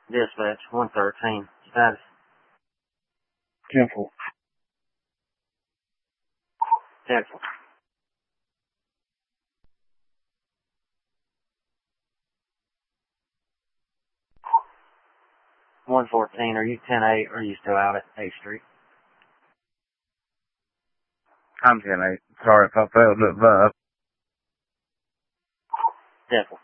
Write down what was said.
Dispatch, 113. Status. Temple. Temple. $114, are you 10-8, or are you still out at 8th Street? I'm 10-8. Sorry if I failed to advise. Temple.